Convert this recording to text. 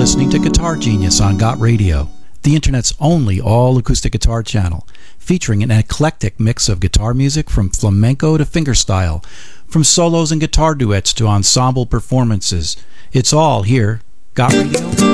listening to Guitar Genius on Got Radio, the internet's only all-acoustic guitar channel, featuring an eclectic mix of guitar music from flamenco to fingerstyle, from solos and guitar duets to ensemble performances. It's all here. Got Radio?